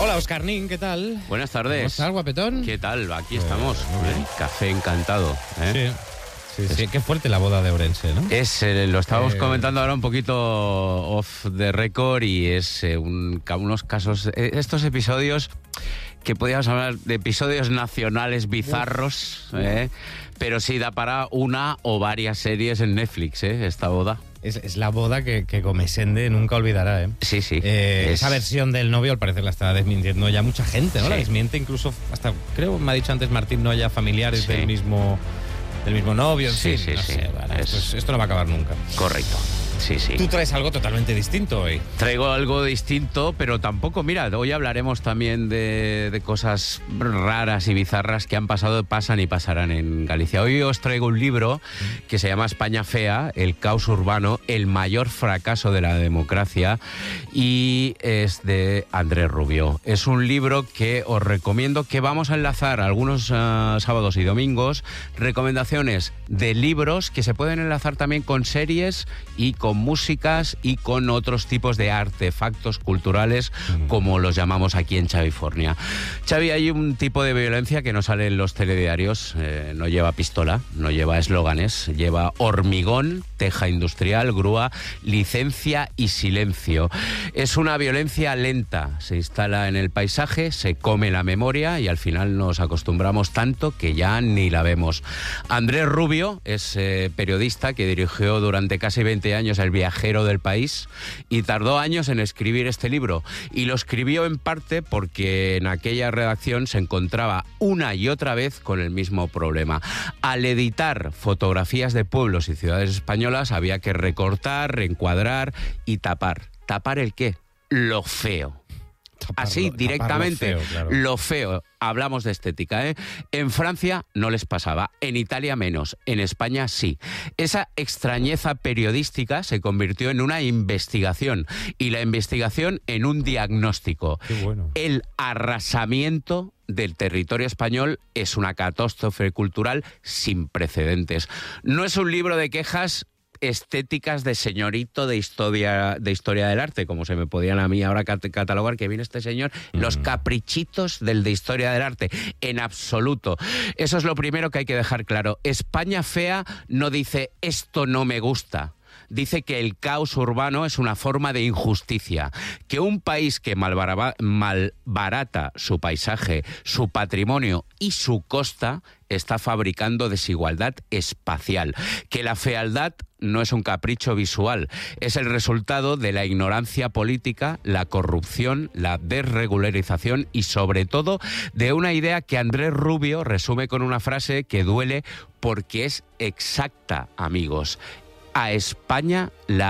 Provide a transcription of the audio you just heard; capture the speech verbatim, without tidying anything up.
Hola, Óscar Nin, ¿qué tal? Buenas tardes. ¿Cómo estás, guapetón? ¿Qué tal? Aquí estamos. Muy bien. ¿eh? Café encantado. ¿eh? Sí, sí, sí. Qué fuerte la boda de Ourense, ¿no? Es, eh, lo estábamos Eh, comentando ahora un poquito off the record y es eh, un, ca- unos casos, eh, estos episodios que podríamos hablar de episodios nacionales bizarros, ¿eh? Pero sí da para una o varias series en Netflix, ¿eh? Esta boda. Es, es la boda que, que Gomesende nunca olvidará, ¿eh? Sí, sí. Eh, Es- Esa versión del novio, al parecer, la está desmintiendo ya mucha gente, ¿no? Sí. La desmiente incluso hasta, creo, me ha dicho antes Martín, no haya familiares Sí. del mismo del mismo novio, en Sí, fin, sí, no sí. sé, vale, Es- esto, es- esto no va a acabar nunca. Correcto. Sí, sí. Tú traes algo totalmente distinto hoy. Traigo algo distinto, pero tampoco, mira, hoy hablaremos también de, de cosas raras y bizarras que han pasado, pasan y pasarán en Galicia. Hoy os traigo un libro que se llama España Fea, el caos urbano, el mayor fracaso de la democracia, y es de Andrés Rubio. Es un libro que os recomiendo, que vamos a enlazar algunos uh, sábados y domingos, recomendaciones de libros que se pueden enlazar también con series y con músicas y con otros tipos de artefactos culturales, como los llamamos aquí en Chavifornia. Xavi, hay un tipo de violencia que no sale en los telediarios, eh, no lleva pistola, no lleva eslóganes, lleva hormigón, teja industrial, grúa, licencia y silencio. Es una violencia lenta, se instala en el paisaje, se come la memoria y al final nos acostumbramos tanto que ya ni la vemos. Andrés Rubio es eh, periodista que dirigió durante casi veinte años El Viajero del País y tardó años en escribir este libro, y lo escribió en parte porque en aquella redacción se encontraba una y otra vez con el mismo problema. Al editar fotografías de pueblos y ciudades españolas había que recortar, reencuadrar y tapar. ¿Tapar el qué? Lo feo. Así, Taparlo- directamente, taparlo feo, claro. lo feo. Hablamos de estética, ¿eh? En Francia no les pasaba, en Italia menos, en España sí. Esa extrañeza periodística se convirtió en una investigación, y la investigación en un diagnóstico. Qué bueno. El arrasamiento del territorio español es una catástrofe cultural sin precedentes. No es un libro de quejas estéticas de señorito de historia de historia del arte, como se me podían a mí ahora cat- catalogar que viene este señor, mm. los caprichitos del de historia del arte, en absoluto. Eso es lo primero que hay que dejar claro. España Fea no dice esto no me gusta. Dice que el caos urbano es una forma de injusticia, que un país que malbaraba- malbarata su paisaje, su patrimonio y su costa está fabricando desigualdad espacial, que la fealdad no es un capricho visual, es el resultado de la ignorancia política, la corrupción, la desregularización y sobre todo de una idea que Andrés Rubio resume con una frase que duele porque es exacta, amigos. A España la